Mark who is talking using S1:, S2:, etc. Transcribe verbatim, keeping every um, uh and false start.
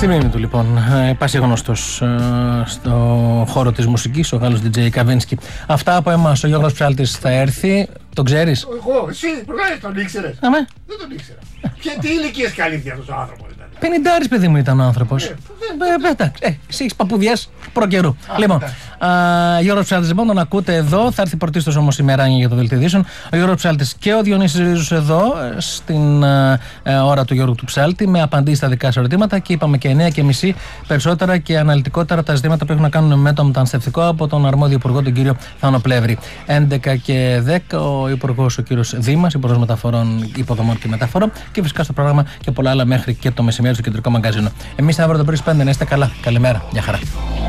S1: Στη μνήμη του λοιπόν, πασίγνωστος στο χώρο της μουσικής, ο Γάλλος ντι τζέι Καβίνσκι. Αυτά από εμάς. Ο Γιώργος Ψάλτης θα έρθει. Τον ξέρεις?
S2: Εγώ, εσύ, προγράμμα τον ήξερες?
S1: Αμέ.
S2: Δεν τον ήξερα. Και τι ηλικίες καλύπτει αυτός ο άνθρωπος ήταν?
S1: Πενηντάρης παιδί μου ήταν ο άνθρωπος.
S2: Ε,
S1: Ε, εντάξει, ε, εσύ έχεις παπουδιές προκαιρού. Λοιπόν, α, Γιώργος Ψάλτης λοιπόν, τον ακούτε εδώ. Θα έρθει πρωτίστως όμως η Μεράνια για το δελτίο ειδήσεων. Ο Γιώργος Ψάλτης και ο Διονύσης Ρίζος εδώ, στην ε, ε, ώρα του Γιώργου του Ψάλτη, με απαντήσεις στα δικά σας ερωτήματα. Και είπαμε και εννιά και μισή περισσότερα και αναλυτικότερα τα ζητήματα που έχουν να κάνουν με το μεταναστευτικό από τον αρμόδιο υπουργό, τον κύριο Θάνο Πλεύρη. έντεκα και δέκα ο υπουργός, ο κύριος Δήμας, υπουργός μεταφορών, υποδομών και μεταφορών. Και φυσικά στο πρόγραμμα και πολλά άλλα μέχρι και το μεσημέρι στο κεντρικό μαγκαζίνο. Εμείς αύριο το πρωί στις πέντε να είστε καλά. Καλημέρα. Γεια χαρά.